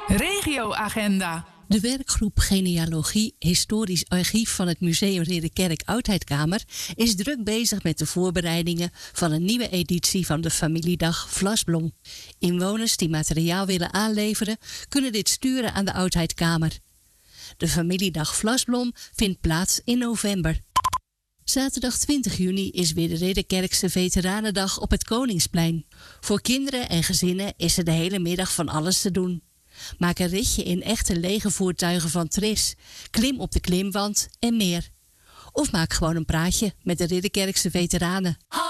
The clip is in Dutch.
Regioagenda. De werkgroep Genealogie Historisch Archief van het Museum Ridderkerk Oudheidkamer is druk bezig met de voorbereidingen van een nieuwe editie van de familiedag Vlasblom. Inwoners die materiaal willen aanleveren kunnen dit sturen aan de Oudheidkamer. De familiedag Vlasblom vindt plaats in november. Zaterdag 20 juni is weer de Ridderkerkse Veteranendag op het Koningsplein. Voor kinderen en gezinnen is er de hele middag van alles te doen. Maak een ritje in echte legervoertuigen van Tris, klim op de klimwand en meer. Of maak gewoon een praatje met de Ridderkerkse veteranen.